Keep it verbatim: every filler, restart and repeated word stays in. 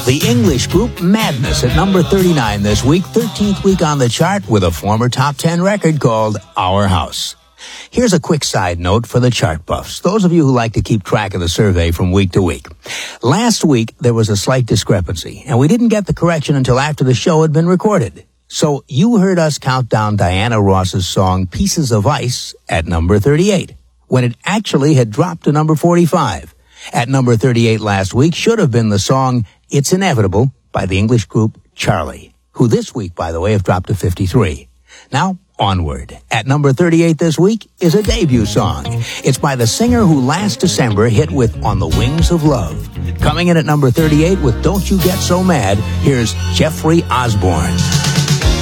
The English group Madness at number thirty-nine this week, thirteenth week on the chart with a former top ten record called Our House. Here's a quick side note for the chart buffs, those of you who like to keep track of the survey from week to week. Last week, there was a slight discrepancy, and we didn't get the correction until after the show had been recorded. So you heard us count down Diana Ross's song Pieces of Ice at number thirty-eight, when it actually had dropped to number forty-five. At number thirty-eight last week should have been the song It's Inevitable by the English group Charlie, who this week, by the way, have dropped to fifty-three. Now, onward. At number thirty-eight this week is a debut song. It's by the singer who last December hit with On the Wings of Love. Coming in at number thirty-eight with Don't You Get So Mad, here's Jeffrey Osborne.